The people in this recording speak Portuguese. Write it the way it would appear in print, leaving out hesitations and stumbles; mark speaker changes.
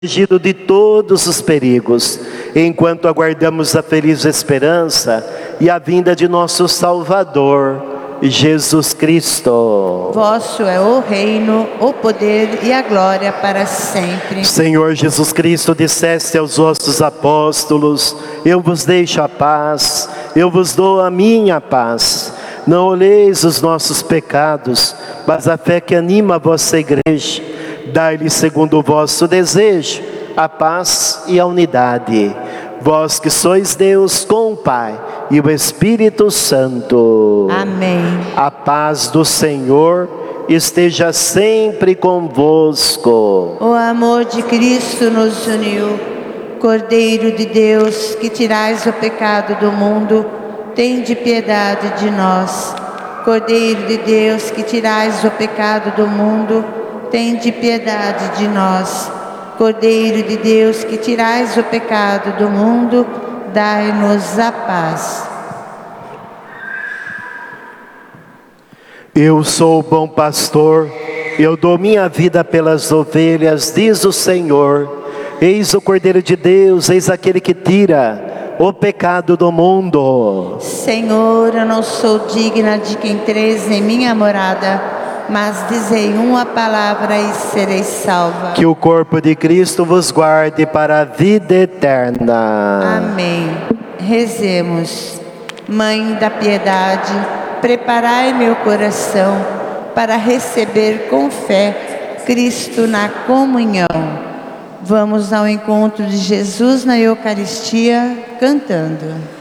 Speaker 1: protegido de todos os perigos, enquanto aguardamos a feliz esperança e a vinda de nosso Salvador, Jesus Cristo.
Speaker 2: Vosso é o reino, o poder e a glória para sempre.
Speaker 1: Senhor Jesus Cristo, disseste aos vossos apóstolos: eu vos deixo a paz, eu vos dou a minha paz. Não olheis os nossos pecados, mas a fé que anima a vossa igreja. Dai-lhe segundo o vosso desejo, a paz e a unidade. Vós que sois Deus com o Pai e o Espírito Santo.
Speaker 2: Amém.
Speaker 1: A paz do Senhor esteja sempre convosco.
Speaker 2: O amor de Cristo nos uniu. Cordeiro de Deus, que tirais o pecado do mundo, tende piedade de nós. Cordeiro de Deus, que tirais o pecado do mundo, tende piedade de nós. Cordeiro de Deus, que tirais o pecado do mundo, dai-nos a paz.
Speaker 1: Eu sou o bom pastor, eu dou minha vida pelas ovelhas, diz o Senhor. Eis o Cordeiro de Deus, eis aquele que tira o pecado do mundo.
Speaker 2: Senhor, eu não sou digna de que entreis em minha morada, mas dizei uma palavra e serei salva.
Speaker 1: Que o corpo de Cristo vos guarde para a vida eterna.
Speaker 2: Amém. Rezemos. Mãe da piedade, preparai meu coração para receber com fé Cristo na comunhão. Vamos ao encontro de Jesus na Eucaristia cantando.